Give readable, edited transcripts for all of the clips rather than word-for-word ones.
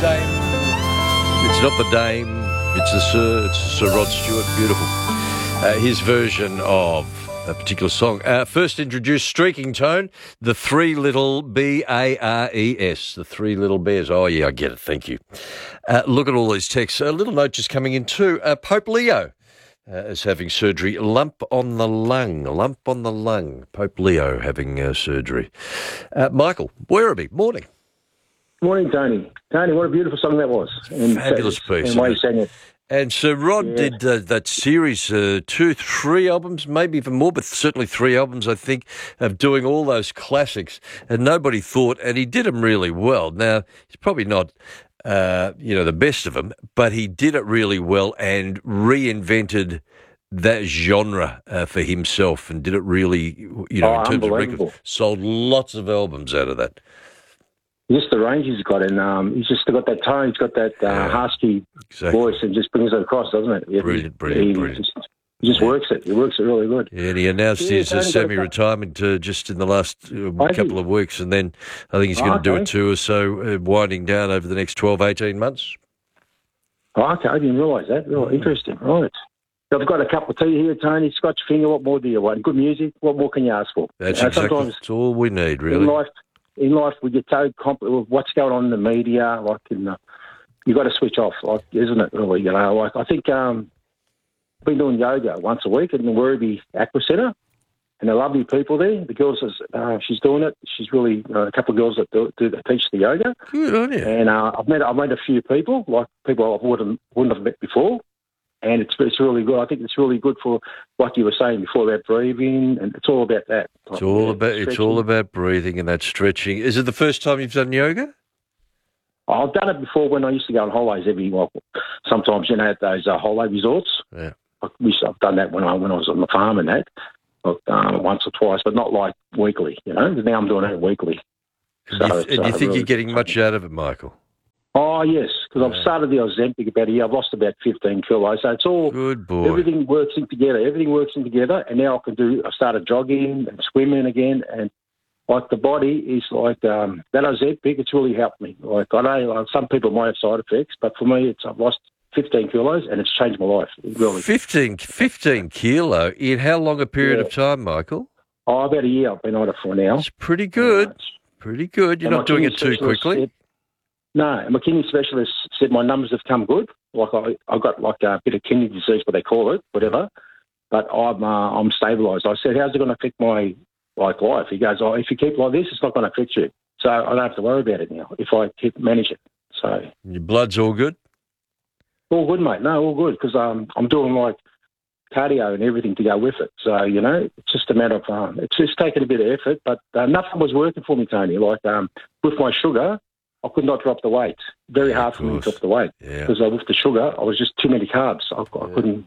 It's not the Dame, it's the Sir, it's Sir Rod Stewart. Beautiful. His version of a particular song. First introduced Streaking Tone, the Three Little Bares, the Three Little Bears. Oh, yeah, I get it. Thank you. Look at all these texts. A little note just coming in too. Pope Leo is having surgery. Lump on the lung. Pope Leo having surgery. Michael Werribee, morning. Morning, Tony. Tony, what a beautiful song that was. And fabulous piece. And the way you sang it. And Sir Rod did that series, 2-3 albums, maybe even more, but certainly 3 albums, I think, of doing all those classics. And nobody thought, and he did them really well. Now, he's probably not, the best of them, but he did it really well and reinvented that genre for himself and did it really, in terms of records. Sold lots of albums out of that. Just the range he's got, and he's just got that tone, he's got that husky voice, and just brings it across, doesn't it? Brilliant. He just works it. He works it really good. Yeah, and he announced his semi-retirement just in the last couple of weeks, and then I think he's going to do a tour, so winding down over the next 12, 18 months. Oh, okay, I didn't realise that. Really interesting. Right. I've got a cup of tea here, Tony. Scotch finger, what more do you want? Good music, what more can you ask for? That's all we need, really. In life, we get so with what's going on in the media. You've got to switch off, isn't it? Really, I think I've been doing yoga once a week in the Werribee Aqua Centre, and they're lovely people there. The girls, she's doing it. She's really a couple of girls that teach the yoga. Good on you. And I've met a few people, like people I wouldn't have met before. And it's really good. I think it's really good for what you were saying before about breathing, and it's all about that. It's all about breathing and that stretching. Is it the first time you've done yoga? I've done it before when I used to go on holidays sometimes at those holiday resorts. Yeah, I've done that when I was on the farm and that, once or twice, but not like weekly. Now I'm doing it weekly. And you think you're getting much out of it, Michael? Oh, yes, because I've started the Ozempic about a year. I've lost about 15 kilos. So it's all, good boy. Everything works in together. And now I started jogging and swimming again. And the body is that Ozempic, it's really helped me. I know some people might have side effects, but for me, I've lost 15 kilos and it's changed my life. Really. 15 kilo in how long a period of time, Michael? Oh, about a year I've been on it for now. It's pretty good. Pretty good. You're not doing it too quickly. No, my kidney specialist said my numbers have come good. I've got a bit of kidney disease, what they call it, whatever. But I'm stabilised. I said, how's it going to affect my life? He goes, if you keep like this, it's not going to affect you. So I don't have to worry about it now if I keep manage it. So your blood's all good. All good, mate. No, all good because I'm doing cardio and everything to go with it. So it's just a matter of it's just taking a bit of effort, but nothing was working for me, Tony. With my sugar, I could not drop the weight. Very hard for me to drop the weight because with the sugar, I was just too many carbs. I couldn't.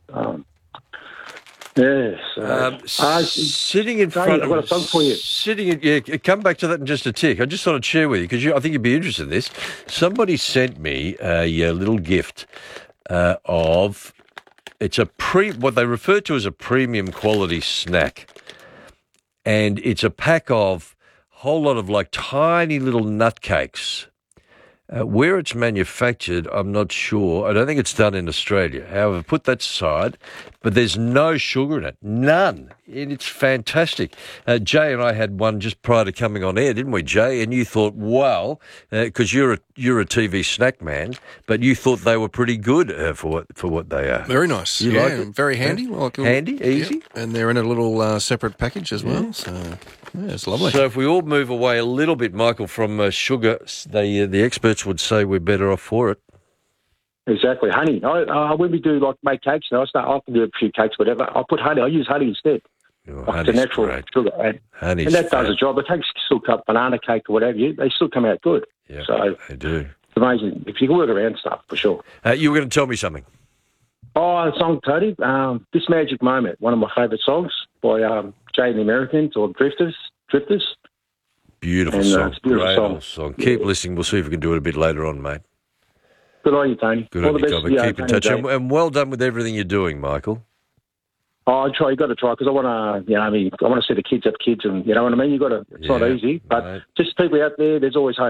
Sitting in front of. I've got a song for you. Come back to that in just a tick. I just thought I'd share with you because I think you'd be interested in this. Somebody sent me a little gift of. It's what they refer to as a premium quality snack, and it's a pack of a whole lot of tiny little nut cakes. Where it's manufactured, I'm not sure. I don't think it's done in Australia. However, put that aside, but there's no sugar in it. None. And it's fantastic. Jay and I had one just prior to coming on air, didn't we, Jay? And you thought, wow, because you're a TV snack man, but you thought they were pretty good for what they are. Very nice. You like it? Very handy. Handy, easy. Yeah. And they're in a little separate package as well. So it's lovely. So if we all move away a little bit, Michael, from sugar, the experts would say we're better off for it. Exactly, honey. When we do make cakes, I can do a few cakes, whatever. I put honey. I use honey instead. It's a natural sugar, and that does the job. The cakes still cut banana cake or whatever. They still come out good. Yeah, so they do. It's amazing if you can work around stuff for sure. You were going to tell me something. Oh, a song, Tony. This Magic Moment, one of my favourite songs by Jay and the Americans or Drifters. Beautiful song. It's a beautiful song. Keep listening. We'll see if we can do it a bit later on, mate. Good on you, Tony. Good on you, Tom. Keep in touch. And well done with everything you're doing, Michael. Oh, I try. You got to try because I want to. I want to see the kids have kids, and you know what I mean. You got to. It's not easy, but just people out there. There's always hope.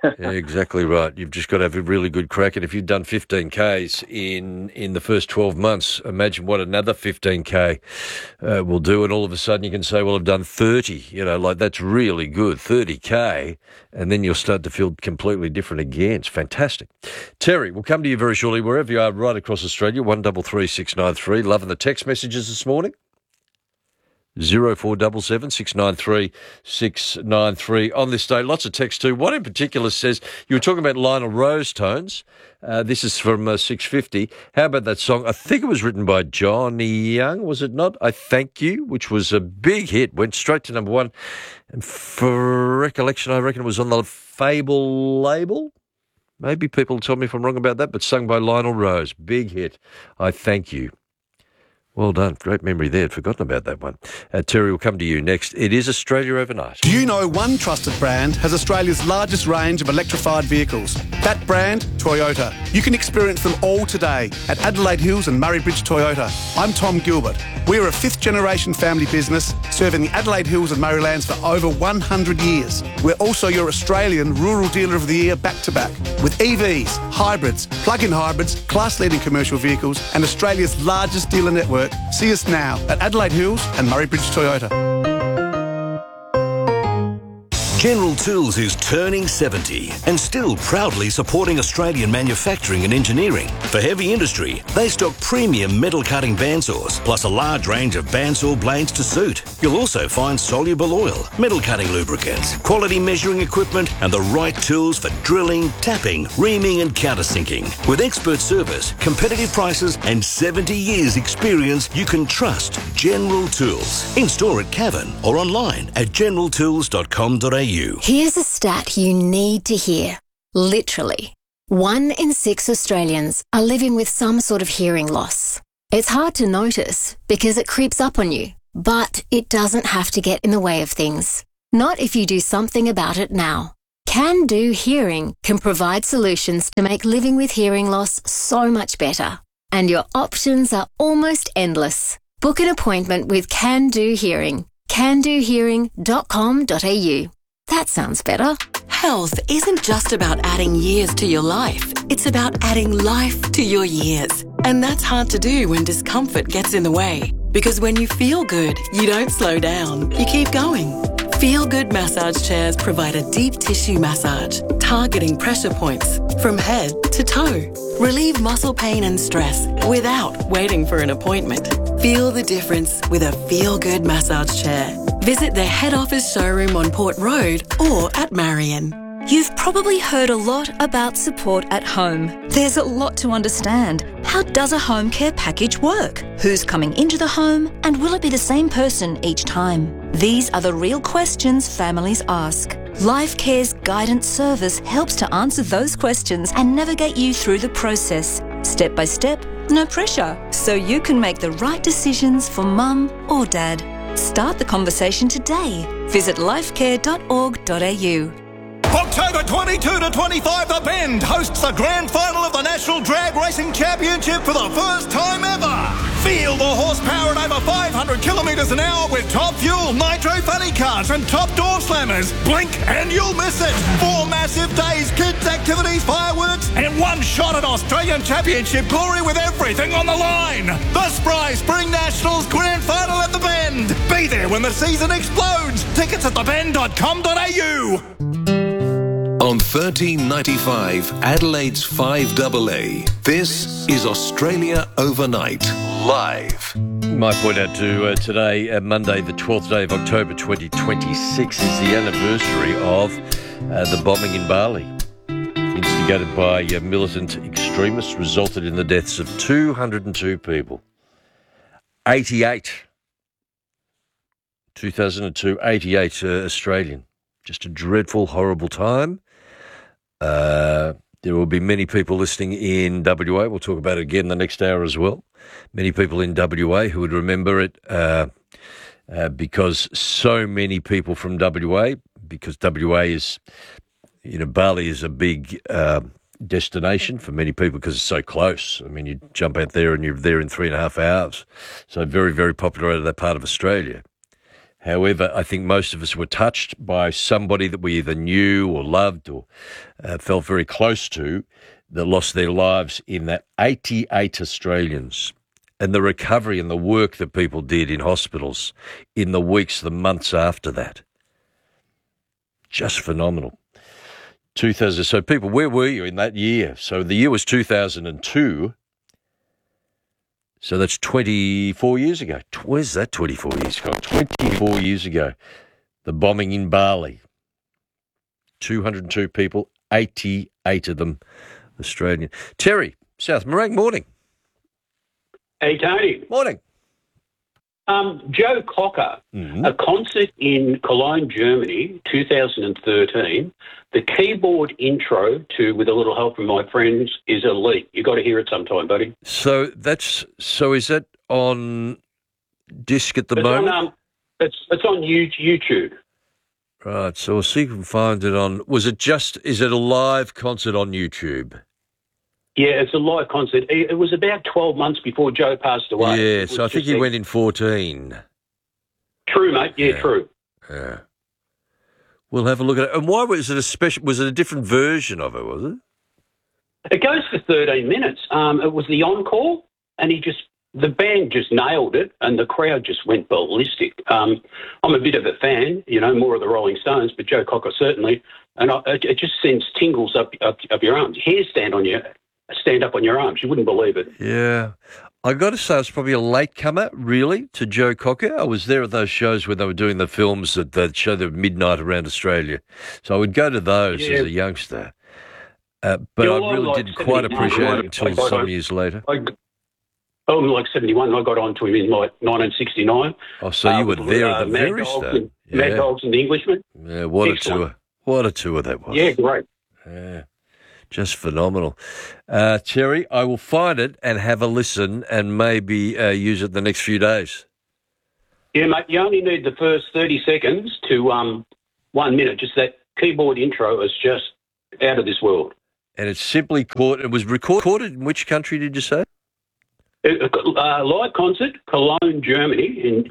Yeah, exactly right. You've just got to have a really good crack. And if you've done 15Ks in the first 12 months, imagine what another 15K will do. And all of a sudden you can say, well, I've done 30. Like that's really good, 30K. And then you'll start to feel completely different again. It's fantastic. Terry, we'll come to you very shortly, wherever you are, right across Australia, 133693. Loving the text messages this morning. 0477 693 693 on this day. Lots of text too. One in particular says, you were talking about Lionel Rose tones. This is from 650. How about that song? I think it was written by Johnny Young, was it not? I Thank You, which was a big hit, went straight to number one. And for recollection, I reckon it was on the Fable label. Maybe people tell me if I'm wrong about that, but sung by Lionel Rose. Big hit. I Thank You. Well done. Great memory there. I'd forgotten about that one. Terry, will come to you next. It is Australia Overnight. Do you know one trusted brand has Australia's largest range of electrified vehicles? That brand, Toyota. You can experience them all today at Adelaide Hills and Murray Bridge Toyota. I'm Tom Gilbert. We're a fifth-generation family business serving the Adelaide Hills and Murraylands for over 100 years. We're also your Australian Rural Dealer of the Year back-to-back with EVs, hybrids, plug-in hybrids, class-leading commercial vehicles and Australia's largest dealer network. See us now at Adelaide Hills and Murray Bridge Toyota. General Tools is turning 70 and still proudly supporting Australian manufacturing and engineering. For heavy industry, they stock premium metal cutting bandsaws, plus a large range of bandsaw blades to suit. You'll also find soluble oil, metal cutting lubricants, quality measuring equipment, and the right tools for drilling, tapping, reaming, and countersinking. With expert service, competitive prices, and 70 years experience, you can trust General Tools. In store at Cavan or online at generaltools.com.au. Here's a stat you need to hear. Literally, 1 in 6 Australians are living with some sort of hearing loss. It's hard to notice because it creeps up on you, but it doesn't have to get in the way of things. Not if you do something about it now. Can Do Hearing can provide solutions to make living with hearing loss so much better. And your options are almost endless. Book an appointment with Can Do Hearing. candohearing.com.au. That sounds better. Health isn't just about adding years to your life. It's about adding life to your years. And that's hard to do when discomfort gets in the way. Because when you feel good, you don't slow down. You keep going. Feel Good massage chairs provide a deep tissue massage, targeting pressure points from head to toe. Relieve muscle pain and stress without waiting for an appointment. Feel the difference with a Feel Good massage chair. Visit their head office showroom on Port Road or at Marion. You've probably heard a lot about support at home. There's a lot to understand. How does a home care package work? Who's coming into the home? And will it be the same person each time? These are the real questions families ask. Life Care's guidance service helps to answer those questions and navigate you through the process. Step by step, no pressure. So you can make the right decisions for mum or dad. Start the conversation today. Visit lifecare.org.au. October 22 to 25, The Bend hosts the grand final of the National Drag Racing Championship for the first time ever. Feel the horsepower at over 500 kilometres an hour with top fuel, nitro funny cars and top door slammers. Blink and you'll miss it. 4 massive days, kids, activities, fireworks, and one shot at Australian Championship glory with everything on the line. The Spry Spring Nationals Grand Final at The Bend. Be there when the season explodes. Tickets at thebend.com.au. On 1395 Adelaide's 5AA, this is Australia Overnight, live. Might point out to today, Monday, the 12th day of October 2026, is the anniversary of the bombing in Bali. Instigated by militant extremists, resulted in the deaths of 202 people. 2002, 88 Australian. Just a dreadful, horrible time. There will be many people listening in WA. We'll talk about it again the next hour as well. Many people in WA who would remember it because so many people from WA, because WA is, Bali is a big destination for many people because it's so close. I mean, you jump out there and you're there in 3.5 hours. So very, very popular out of that part of Australia. However, I think most of us were touched by somebody that we either knew or loved or felt very close to that lost their lives in that. 88 Australians. And the recovery and the work that people did in hospitals in the weeks, the months after that. Just phenomenal. 2000. So people, where were you in that year? So the year was 2002. So that's 24 years ago. Where's that 24 years ago? 24 years ago. The bombing in Bali. 202 people, 88 of them Australian. Terry, South Morang, morning. Hey, Tony. Morning. Joe Cocker, a concert in Cologne, Germany, 2013. The keyboard intro to With a Little Help from My Friends is elite. You got to hear it sometime, buddy. So is that on disc at the moment? It's on YouTube. Right, so we'll see if we can find it on. Is it a live concert on YouTube? Yeah, it's a live concert. It was about 12 months before Joe passed away. Yeah, so I think he went in 14. True, mate. Yeah, true. Yeah. We'll have a look at it. And why was it was it a different version of it, was it? It goes for 13 minutes. It was the encore, and the band just nailed it, and the crowd just went ballistic. I'm a bit of a fan, more of the Rolling Stones, but Joe Cocker certainly, and it just sends tingles up your arms. Hairs stand up on your arms. You wouldn't believe it. Yeah. I got to say, I was probably a latecomer, really, to Joe Cocker. I was there at those shows when they were doing the films that show the midnight around Australia. So I would go to those as a youngster. But I really didn't quite appreciate it until some years later. I'm like 71. I got on to him in like 1969. Oh, so you were there at the very start. Mad Dogs and the Englishman. Yeah, what a tour. What a tour that was. Yeah, great. Yeah. Just phenomenal. Terry, I will find it and have a listen and maybe use it the next few days. Yeah, mate, you only need the first 30 seconds to 1 minute. Just that keyboard intro is just out of this world. And it's simply it was recorded in which country did you say? Live concert, Cologne, Germany, in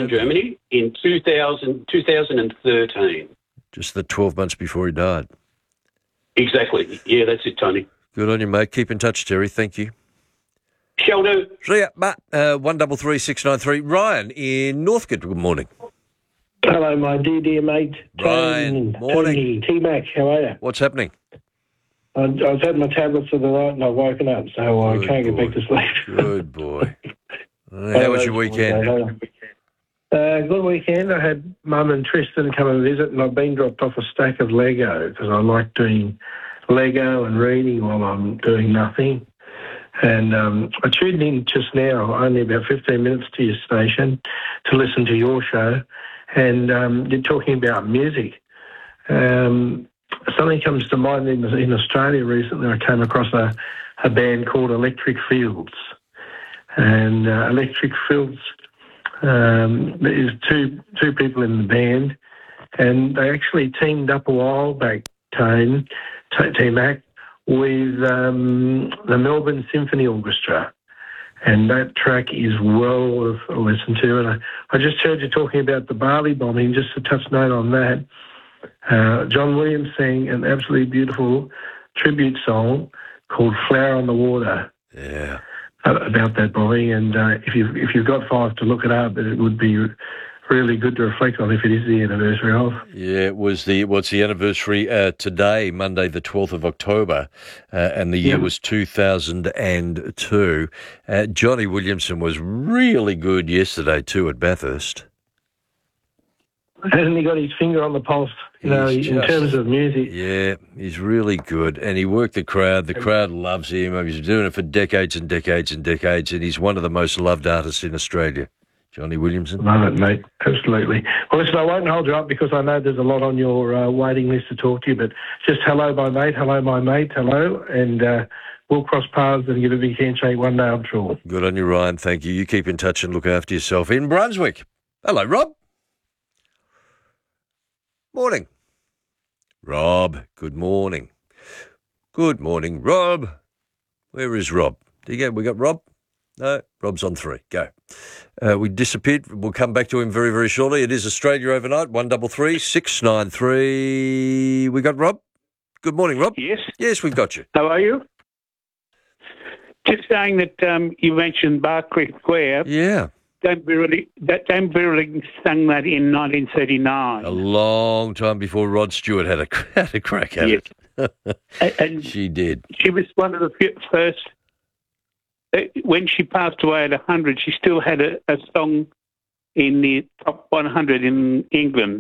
2013. Just the 12 months before he died. Exactly. Yeah, that's it, Tony. Good on you, mate. Keep in touch, Terry. Thank you. Shall do. See ya, Matt. 133693. Ryan in Northcote. Good morning. Hello, my dear mate. Ryan, morning. T-Mac, how are you? What's happening? I was having my tablets for the night and I've woken up, so I can't get back to sleep. Good boy. How was your weekend? Good weekend. I had Mum and Tristan come and visit, and I've been dropped off a stack of Lego because I like doing Lego and reading while I'm doing nothing. And I tuned in just now, only about 15 minutes to your station, to listen to your show, and you're talking about music. Something comes to mind in Australia recently. I came across a band called Electric Fields, and Electric Fields. There's two people in the band, and they actually teamed up a while back, T-Mac, with the Melbourne Symphony Orchestra, and that track is well worth a listen to. And I just heard you talking about the Bali bombing, just a touch note on that. John Williams sang an absolutely beautiful tribute song called Flower on the Water. Yeah. About that bombing, and if you've got 5 to look it up, it would be really good to reflect on if it is the anniversary of. Yeah, it's the anniversary today, Monday the 12th of October, and the year was 2002. Johnny Williamson was really good yesterday too at Bathurst. Hasn't he got his finger on the pulse, in terms of music? Yeah, he's really good. And he worked the crowd. The crowd loves him. He's been doing it for decades and decades and decades, and he's one of the most loved artists in Australia, Johnny Williamson. Love it, mate. Absolutely. Well, listen, I won't hold you up because I know there's a lot on your waiting list to talk to you, but just hello, my mate, hello, and we'll cross paths and give a big handshake one day, I'm sure. Good on you, Ryan. Thank you. You keep in touch and look after yourself. In Brunswick. Hello, Rob. Morning. Rob, good morning. Good morning, Rob. Where is Rob? We got Rob? No, Rob's on 3. Go. We disappeared. We'll come back to him very, very shortly. It is Australia Overnight, 133 693. We got Rob? Good morning, Rob. Yes. Yes, we've got you. How are you? Just saying that you mentioned Barclay Square. Yeah. Dame Birling sang that in 1939. A long time before Rod Stewart had a crack at it. And she did. She was one of the first. When she passed away at 100, she still had a song in the top 100 in England.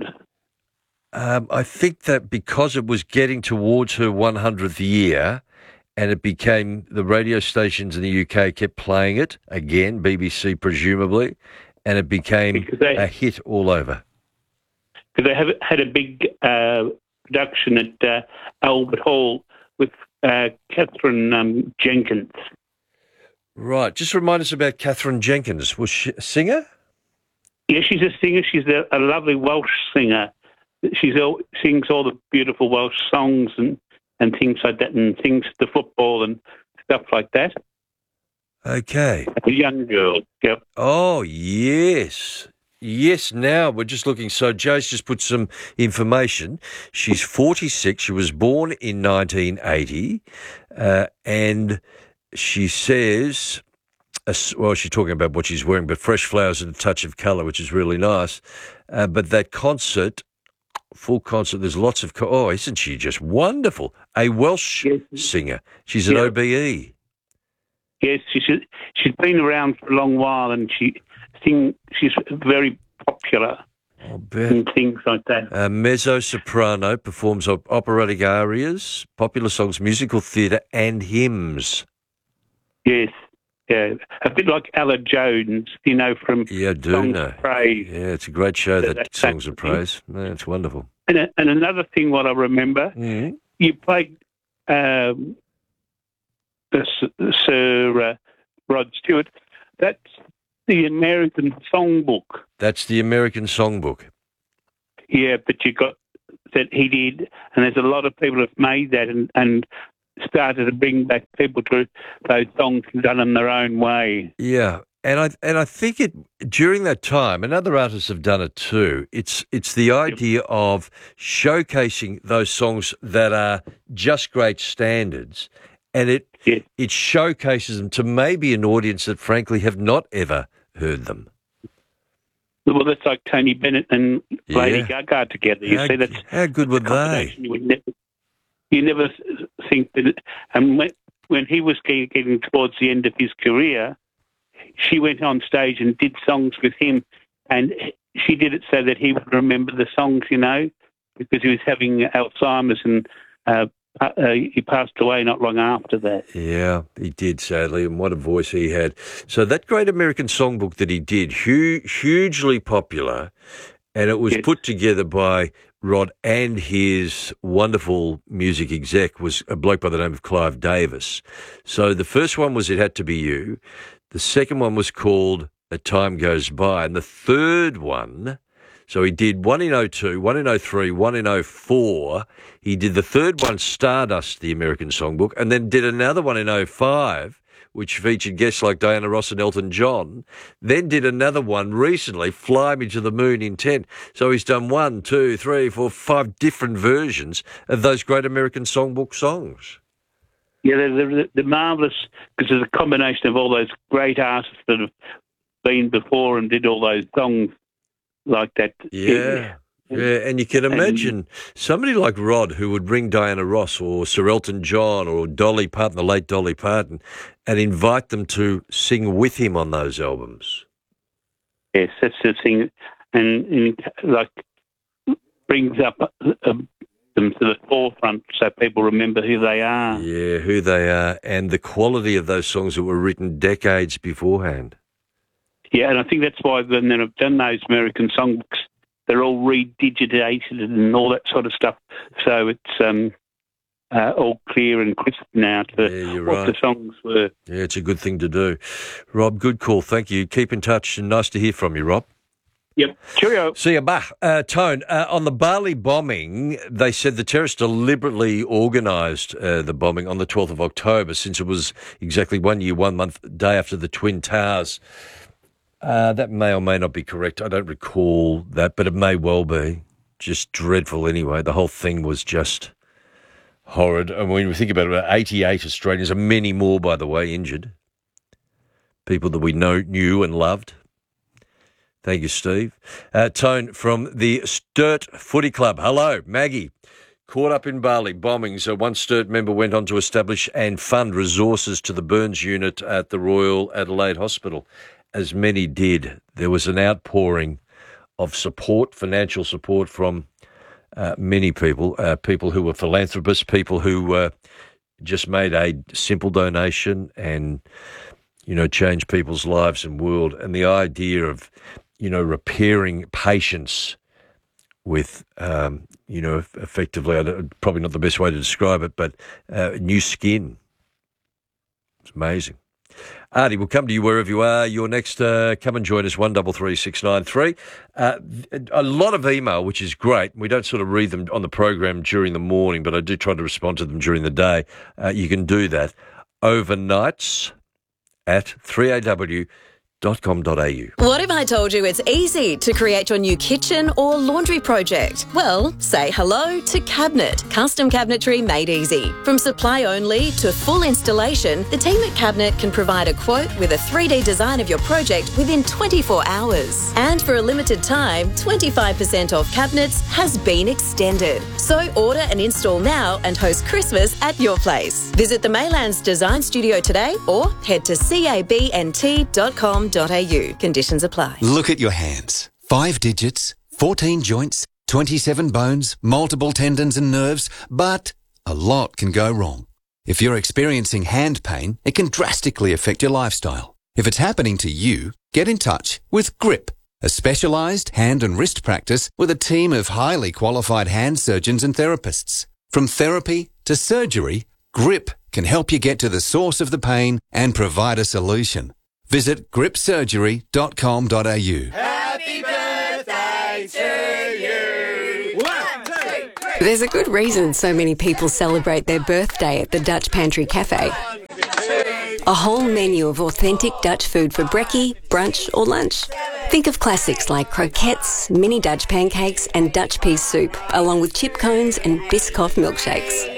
I think that because it was getting towards her 100th year, and it became, the radio stations in the UK kept playing it, again, BBC presumably, and it became a hit all over. Because they had a big production at Albert Hall with Catherine Jenkins. Right. Just remind us about Catherine Jenkins. Was she a singer? Yeah, she's a singer. She's a lovely Welsh singer. She sings all the beautiful Welsh songs and things like that, and sings the football and stuff like that. Okay. A young girl, yep. Oh, yes. Yes, now we're just looking. So Joe's just put some information. She's 46. She was born in 1980. And she says, well, she's talking about what she's wearing, but fresh flowers and a touch of colour, which is really nice. But that concert, full concert, there's lots of... isn't she just wonderful? A Welsh singer. She's an OBE. Yes, she's been around for a long while, and she's very popular and things like that. Mezzo-soprano, performs operatic arias, popular songs, musical theatre and hymns. Yes, yeah. A bit like Ella Jones, from Yeah, I do Songs know. of Praise. Yeah, it's a great show, that Songs of Praise. Yeah, it's wonderful. And another thing, what I remember, you played Sir Rod Stewart. That's the American Songbook. That's the American Songbook. Yeah, but you got that he did, and there's a lot of people have made that and started to bring back people to those songs and done them their own way. Yeah, and I think it during that time, and other artists have done it too. It's the idea of showcasing those songs that are just great standards, and it showcases them to maybe an audience that frankly have not ever heard them. Well, that's like Tony Bennett and Lady Gaga together. You see, that's how good were they? You never think that. And when he was getting towards the end of his career, she went on stage and did songs with him, and she did it so that he would remember the songs, because he was having Alzheimer's, and he passed away not long after that. Yeah, he did, sadly, and what a voice he had. So that great American Songbook that he did, hugely popular, and it was put together by Rod and his wonderful music exec was a bloke by the name of Clive Davis. So the first one was It Had to Be You. The second one was called A Time Goes By. And the third one, so he did one in 02, one in 03, one in 04. He did the third one, Stardust, the American Songbook, and then did another one in 05, which featured guests like Diana Ross and Elton John, then did another one recently, Fly Me to the Moon in 10. So he's done 1, 2, 3, 4, 5 different versions of those great American Songbook songs. Yeah, they're marvellous, because there's a combination of all those great artists that have been before and did all those songs like that. Yeah. Yeah, and you can imagine somebody like Rod who would bring Diana Ross or Sir Elton John or Dolly Parton, the late Dolly Parton, and invite them to sing with him on those albums. Yes, that's the thing, and brings up them to the forefront so people remember who they are. Yeah, who they are, and the quality of those songs that were written decades beforehand. Yeah, and I think that's why when they've done those American songbooks, they're all redigitated and all that sort of stuff. So it's all clear and crisp now to what the songs were. Yeah, it's a good thing to do. Rob, good call. Thank you. Keep in touch and nice to hear from you, Rob. Yep. Cheerio. See you, bye. Tone, on the Bali bombing, they said the terrorists deliberately organised the bombing on the 12th of October, since it was exactly 1 year, 1 month, day after the Twin Towers. That may or may not be correct. I don't recall that, but it may well be. Just dreadful anyway. The whole thing was just horrid. And when we think about it, about 88 Australians, and many more, by the way, injured. People that we knew and loved. Thank you, Steve. Tone from the Sturt Footy Club. Hello, Maggie. Caught up in Bali bombings, one Sturt member went on to establish and fund resources to the burns unit at the Royal Adelaide Hospital, as many did. There was an outpouring of support, financial support from many people, people who were philanthropists, people who just made a simple donation and, changed people's lives and world. And the idea of, repairing patients with, effectively, probably not the best way to describe it, but new skin. It's amazing. Artie, we'll come to you wherever you are. You're next. Come and join us, 133693. A lot of email, which is great. We don't sort of read them on the program during the morning, but I do try to respond to them during the day. You can do that overnights at 3AW.com.au. What if I told you it's easy to create your new kitchen or laundry project? Well, say hello to Cabinet. Custom cabinetry made easy. From supply only to full installation, the team at Cabinet can provide a quote with a 3D design of your project within 24 hours. And for a limited time, 25% off cabinets has been extended. So order and install now and host Christmas at your place. Visit the Maylands Design Studio today or head to cabnt.com.au. Conditions apply. Look at your hands. 5 digits, 14 joints, 27 bones, multiple tendons and nerves, but a lot can go wrong. If you're experiencing hand pain, it can drastically affect your lifestyle. If it's happening to you, get in touch with GRIP, a specialised hand and wrist practice with a team of highly qualified hand surgeons and therapists. From therapy to surgery, GRIP can help you get to the source of the pain and provide a solution. Visit gripsurgery.com.au. Happy birthday to you! 1, 2, 3. There's a good reason so many people celebrate their birthday at the Dutch Pantry Cafe. A whole menu of authentic Dutch food for brekkie, brunch or lunch. Think of classics like croquettes, mini Dutch pancakes and Dutch pea soup, along with chip cones and Biscoff milkshakes.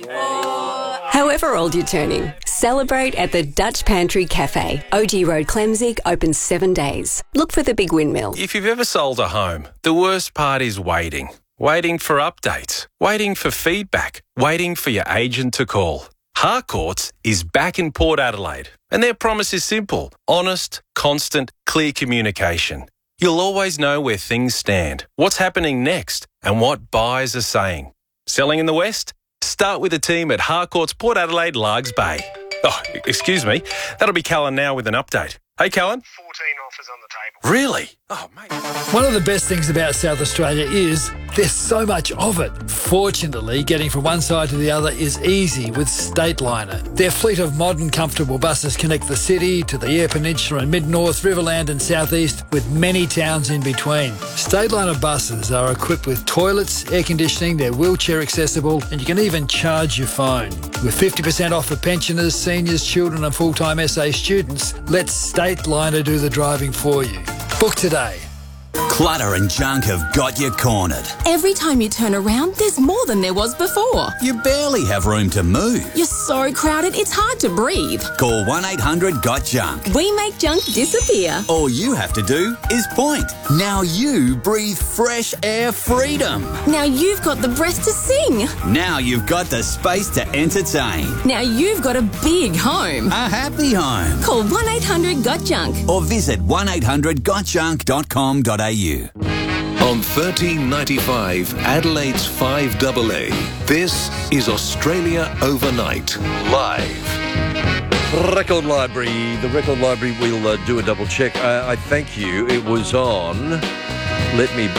However old you're turning, celebrate at the Dutch Pantry Cafe. OG Road, Clemzig, open 7 days. Look for the big windmill. If you've ever sold a home, the worst part is waiting. Waiting for updates, waiting for feedback, waiting for your agent to call. Harcourts is back in Port Adelaide, and their promise is simple: honest, constant, clear communication. You'll always know where things stand, what's happening next, and what buyers are saying. Selling in the West? Start with the team at Harcourts Port Adelaide, Largs Bay. Oh, excuse me. That'll be Callan now with an update. Hey, Callan. 14 offers on the table. Really? Oh, mate. One of the best things about South Australia is there's so much of it. Fortunately, getting from one side to the other is easy with Stateliner. Their fleet of modern, comfortable buses connect the city to the Eyre Peninsula and Mid-North, Riverland and South East, with many towns in between. Stateliner buses are equipped with toilets, air conditioning, they're wheelchair accessible, and you can even charge your phone. With 50% off for pensioners, seniors, children and full-time SA students, let Stateliner do the driving for you. Book today. Clutter and junk have got you cornered. Every time you turn around, there's more than there was before. You barely have room to move. You're so crowded, it's hard to breathe. Call 1-800-GOT-JUNK. We make junk disappear. All you have to do is point. Now you breathe fresh air freedom. Now you've got the breath to sing. Now you've got the space to entertain. Now you've got a big home. A happy home. Call 1-800-GOT-JUNK. Or visit 1-800-GOTJUNK.com.au. On 1395 Adelaide's 5AA, this is Australia Overnight, live. Record Library. The Record Library, we'll do a double check. I thank you. It was on. Let me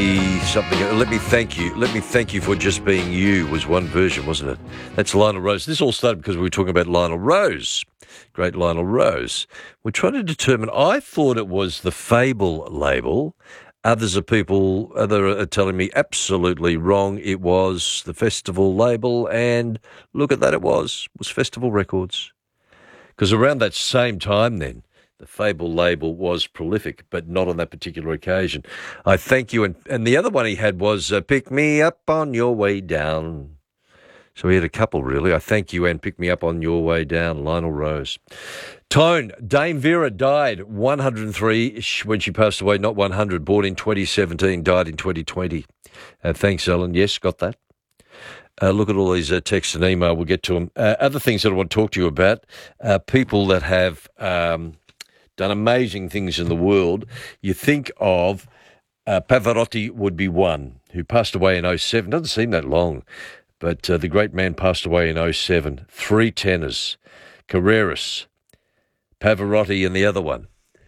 thank you. Let me thank you for just being you was one version, wasn't it? That's Lionel Rose. This all started because we were talking about Lionel Rose. Great Lionel Rose. We're trying to determine, I thought it was the Fable label. Others are telling me absolutely wrong. It was the festival label, and look at that, it was Festival Records. Because around that same time then, the Fable label was prolific, but not on that particular occasion. I thank you. And the other one he had was Pick Me Up on Your Way Down. So he had a couple, really. I thank you and Pick Me Up on Your Way Down, Lionel Rose. Tone, Dame Vera died 103 when she passed away, not 100, born in 2017, died in 2020. Thanks, Ellen. Yes, got that. Look at all these texts and email. We'll get to them. Other things that I want to talk to you about, people that have done amazing things in the world. You think of Pavarotti would be one, who passed away in 07. Doesn't seem that long, but the great man passed away in 07. 3 tenors, Carreras, Pavarotti and the other one.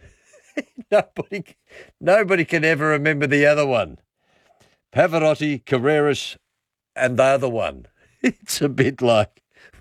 Nobody can ever remember the other one. Pavarotti, Carreras, and the other one. It's a bit like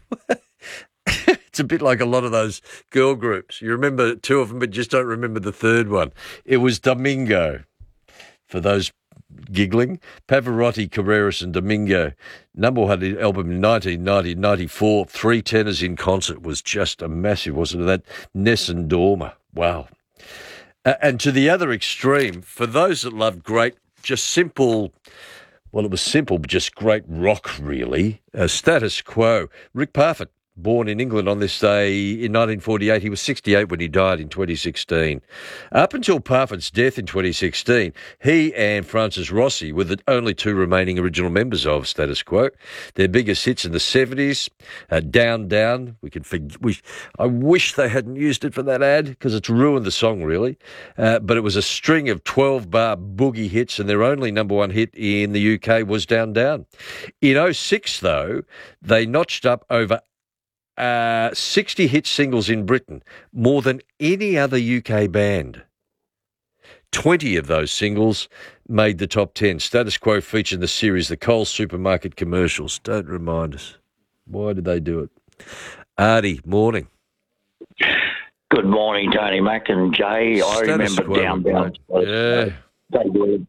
a lot of those girl groups. You remember 2 of them, but just don't remember the third one. It was Domingo. For those giggling, Pavarotti, Carreras, and Domingo. Number 1 album in 1994. 3 tenors in concert was just a massive, wasn't it? That Nessun Dorma. Wow. And to the other extreme, for those that love great, just simple. Well, it was simple, but just great rock, really. Status Quo. Rick Parfitt, born in England on this day in 1948. He was 68 when he died in 2016. Up until Parfitt's death in 2016, he and Francis Rossi were the only 2 remaining original members of Status Quo. Their biggest hits in the 70s, Down, Down. I wish they hadn't used it for that ad because it's ruined the song, really. But it was a string of 12-bar boogie hits, and their only number 1 hit in the UK was Down, Down. In 06, though, they notched up over 60 hit singles in Britain, more than any other UK band. 20 of those singles made the top 10. Status Quo featured in the series The Coles Supermarket Commercials. Don't remind us. Why did they do it? Artie, morning. Good morning, Tony Mac and Jay. I remember Down, Down. Yeah. They did.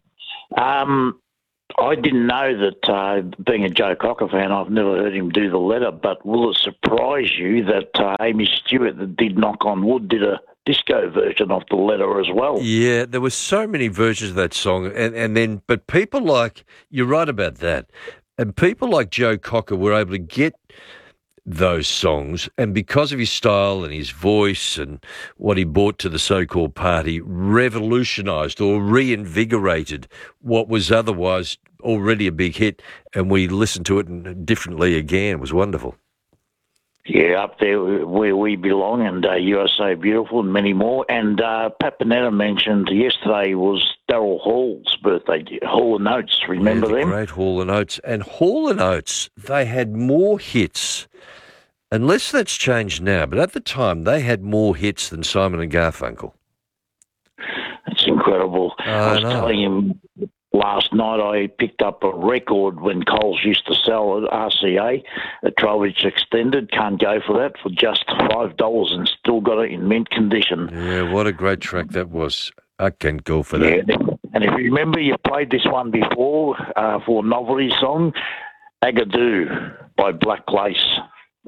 I didn't know that, being a Joe Cocker fan, I've never heard him do the letter, but will it surprise you that Amy Stewart, that did Knock on Wood, did a disco version of the letter as well? Yeah, there were so many versions of that song, but people like, you're right about that, and people like Joe Cocker were able to get those songs, and because of his style and his voice and what he brought to the so-called party, revolutionised or reinvigorated what was otherwise already a big hit, and we listened to it differently again. It was wonderful. Yeah, up there where we belong, and You Are So Beautiful, and many more. And Pat Panetta mentioned yesterday was Daryl Hall's birthday. Hall & Oates, remember them? Great Hall & Oates. And Hall & Oates, they had more hits, unless that's changed now, but at the time they had more hits than Simon and Garfunkel. That's incredible. I was telling him last night I picked up a record when Coles used to sell at RCA, a 12-inch extended. Can't go for that for just $5 and still got it in mint condition. Yeah, what a great track that was. I can't go for that. Yeah, and if you remember, you played this one before for a novelty song, Agadoo by Black Lace.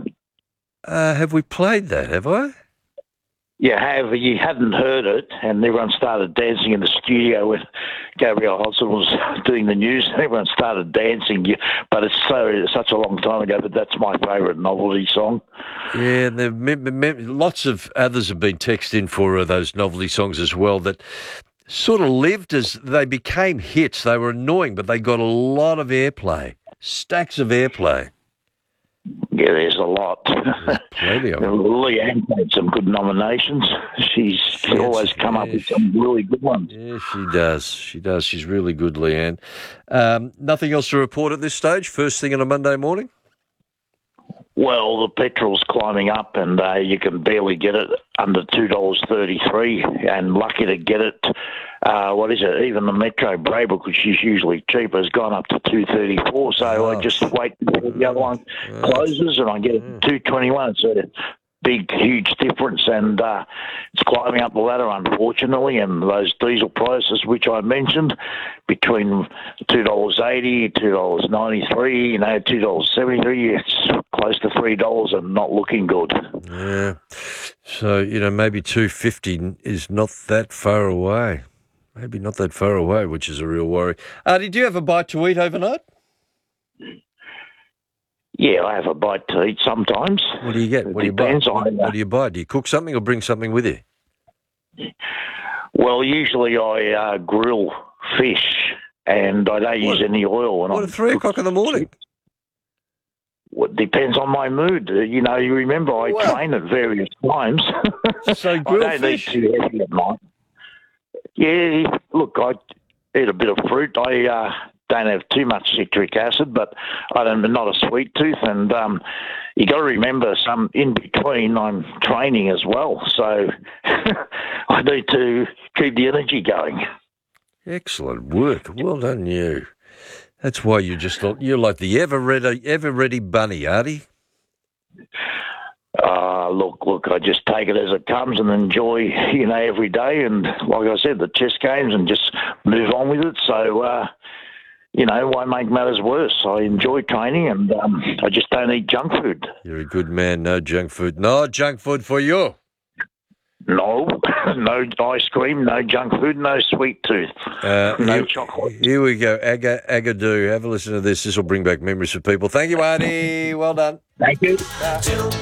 Have we played that, have I? Yeah, however, you hadn't heard it, and everyone started dancing in the studio when Gabrielle Hodson was doing the news, and everyone started dancing. But it's such a long time ago, but that's my favourite novelty song. Yeah, lots of others have been texted in for those novelty songs as well that sort of lived as they became hits. They were annoying, but they got a lot of airplay, stacks of airplay. Yeah, there's a lot. Plenty of them. Leanne had some good nominations. She's always come up with some really good ones. Yeah, she does. She does. She's really good, Leanne. Nothing else to report at this stage? First thing on a Monday morning? Well, the petrol's climbing up, and you can barely get it under $2.33, and lucky to get it. What is it? Even the Metro Braybrook, which is usually cheaper, has gone up to $2.34. So I just wait until the other one closes, and I get it $2.21. So huge difference, and it's climbing up the ladder, unfortunately. And those diesel prices, which I mentioned, between $2.80, $2.93, $2.73, it's close to $3 and not looking good. Yeah. So, maybe $2.50 is not that far away. Maybe not that far away, which is a real worry. Artie, do you have a bite to eat overnight? Yeah, I have a bite to eat sometimes. What do you get? What do you buy? What do you buy? Do you cook something or bring something with you? Well, usually I grill fish, and I don't use any oil. What, at 3 o'clock in the morning? Well, it depends on my mood. You remember I train at various times. So grilled I don't fish? eat too heavy at night. Yeah, look, I eat a bit of fruit. I don't have too much citric acid, but I'm not a sweet tooth. And you got to remember, in between, I'm training as well, so I need to keep the energy going. Excellent work. Well done, you. That's why you're like the ever ready bunny, Artie. Look, I just take it as it comes and enjoy, every day. And like I said, the chess games, and just move on with it. So, why make matters worse? I enjoy training, and I just don't eat junk food. You're a good man. No junk food. No junk food for you. No, no ice cream, no junk food, no sweet tooth, no chocolate. Here we go. Agadoo. Have a listen to this. This will bring back memories for people. Thank you, Artie. Well done. Thank you.